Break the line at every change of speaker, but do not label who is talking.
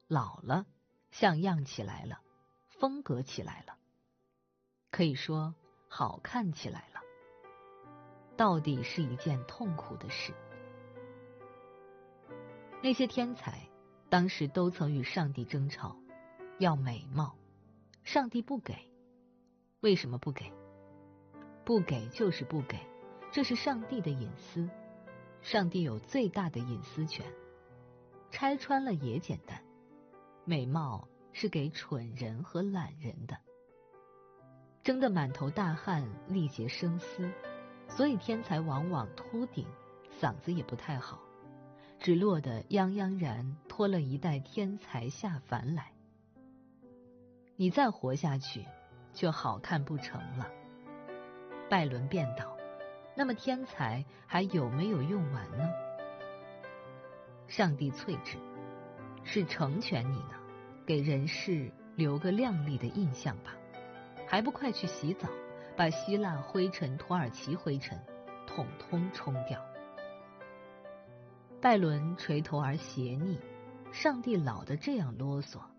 老了，像样起来了，风格起来了，可以说好看起来了，到底是一件痛苦的事。那些天才当时都曾与上帝争吵，要美貌，上帝不给。为什么不给？不给就是不给，这是上帝的隐私，上帝有最大的隐私权。拆穿了也简单，美貌是给蠢人和懒人的。争得满头大汗，力竭声嘶，所以天才往往秃顶，嗓子也不太好，只落得泱泱然拖了一代天才下凡来。你再活下去就好看不成了。拜伦便倒，那么天才还有没有用完呢？上帝淬之，是成全你呢，给人世留个亮丽的印象吧。还不快去洗澡，把希腊灰尘、土耳其灰尘统统冲掉。拜伦垂头而斜睨，上帝老得这样啰嗦，